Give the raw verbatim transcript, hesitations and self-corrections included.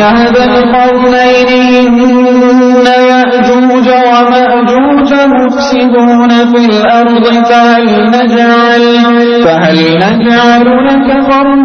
ذا القرنين إن يأجوج ومأجوج مفسدون في الأرض فهل نجعل, فهل نجعل لك خرجا